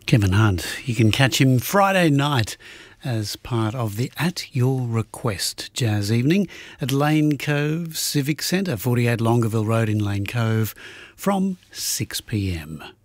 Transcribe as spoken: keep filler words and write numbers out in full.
Kevin Hunt. You can catch him Friday night as part of the At Your Request Jazz Evening at Lane Cove Civic Centre, forty-eight Longueville Road in Lane Cove, from six p m.